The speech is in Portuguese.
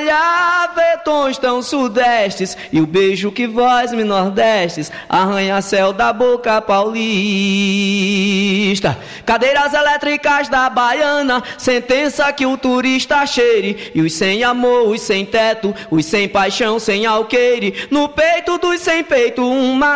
olhar vê tons tão sudestes, e o beijo que vós me nordestes, arranha-céu da boca paulista. Cadeiras elétricas da Baiana, sentença que o turista cheire, e os sem amor, os sem teto, os sem paixão, sem alqueire, no peito dos sem peito uma